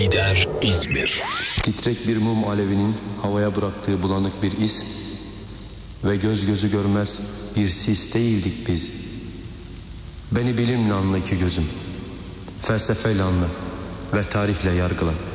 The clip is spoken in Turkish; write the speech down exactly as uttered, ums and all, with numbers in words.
Lider İzmir. Titrek bir mum alevinin havaya bıraktığı bulanık bir iz ve göz gözü görmez bir sis değildik biz. Beni bilimle anla iki gözüm, felsefeyle anla ve tarihle yargıla.